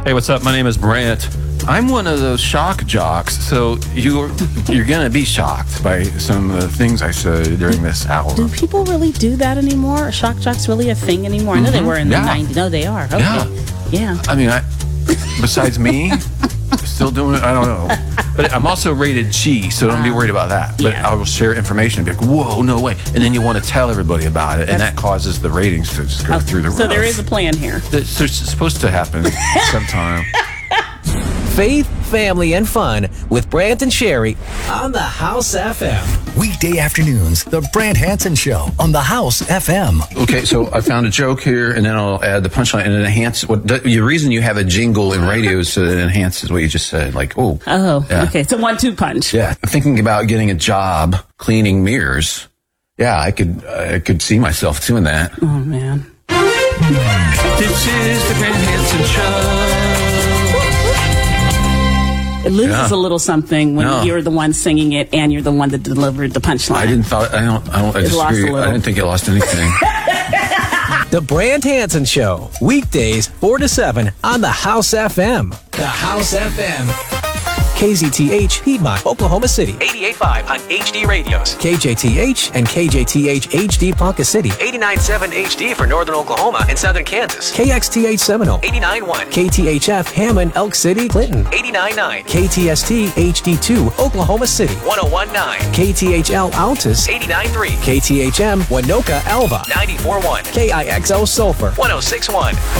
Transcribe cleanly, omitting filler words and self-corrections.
Hey, what's up? My name is Brant. I'm one of those shock jocks, so you're gonna be shocked by some of the things I said during this hour. Do people really do that anymore? Are shock jocks really a thing anymore? I know they were in the 90s. No, they are. Okay. Yeah. I mean, besides me, still doing it. I don't know, but I'm also rated G, so don't be worried about that. But I will share information and be like, "Whoa, no way!" And then you want to tell everybody about it, and that causes the ratings to just go through the roof. So there is a plan here. It's supposed to happen sometime. Faith, family, and fun with Brant and Sherry on the House FM. Weekday afternoons, the Brant Hansen Show on the House FM. Okay, so I found a joke here, and then I'll add the punchline, and it enhances the reason you have a jingle in radio is so that it enhances what you just said. Like, okay, it's a 1-2 punch. Yeah, thinking about getting a job cleaning mirrors. Yeah, I could see myself doing that. Oh man. This is the Brant Hansen Show. It loses a little something when you're the one singing it and you're the one that delivered the punchline. I disagree. I didn't think it lost anything. The Brant Hansen Show, weekdays 4 to 7 on the House FM. The House FM. KZTH, Piedmont, Oklahoma City. 88.5 on HD radios. KJTH and KJTH HD Ponca City. 89.7 HD for Northern Oklahoma and Southern Kansas. KXTH Seminole. 89.1. KTHF Hammond, Elk City, Clinton. 89.9. KTST HD2, Oklahoma City. 101.9. KTHL Altus. 89.3. KTHM Winoka Alva. 94.1. KIXO Sulphur. 106.1.